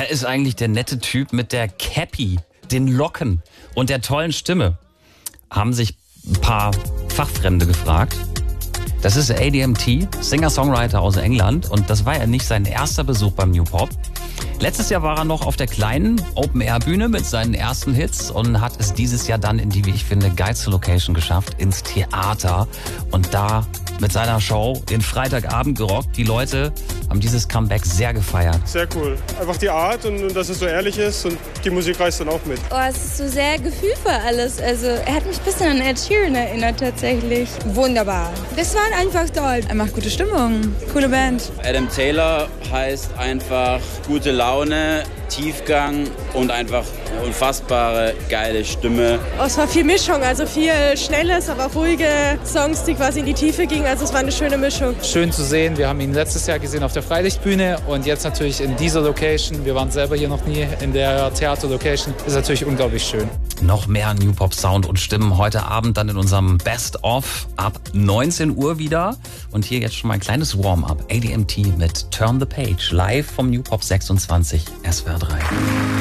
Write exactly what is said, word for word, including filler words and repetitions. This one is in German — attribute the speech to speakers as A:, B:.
A: Wer ist eigentlich der nette Typ mit der Cappy, den Locken und der tollen Stimme? Haben sich ein paar Fachfremde gefragt. Das ist A D M T, Singer-Songwriter aus England, und das war ja nicht sein erster Besuch beim New Pop. Letztes Jahr war er noch auf der kleinen Open-Air-Bühne mit seinen ersten Hits und hat es dieses Jahr dann in die, wie ich finde, geilste Location geschafft, ins Theater, und da mit seiner Show den Freitagabend gerockt. Die Leute haben dieses Comeback sehr gefeiert.
B: Sehr cool. Einfach die Art und, und dass es so ehrlich ist, und die Musik reißt dann auch mit.
C: Oh, es ist so sehr gefühlvoll alles. Also er hat mich ein bisschen an Ed Sheeran erinnert tatsächlich.
D: Wunderbar. Das war einfach toll.
E: Er macht gute Stimmung, coole Band.
F: Adam Taylor heißt einfach gute Laune, Tiefgang und einfach eine unfassbare, geile Stimme.
G: Oh, es war viel Mischung, also viel Schnelles, aber auch ruhige Songs, die quasi in die Tiefe gingen. Also es war eine schöne Mischung.
H: Schön zu sehen. Wir haben ihn letztes Jahr gesehen auf der Freilichtbühne und jetzt natürlich in dieser Location. Wir waren selber hier noch nie in der Theater-Location. Ist natürlich unglaublich schön.
A: Noch mehr New Pop Sound und Stimmen heute Abend dann in unserem Best-of ab neunzehn Uhr wieder. Und hier jetzt schon mal ein kleines Warm-up. A D M T mit Turn the Page live vom New Pop sechsundzwanzig S W R drei.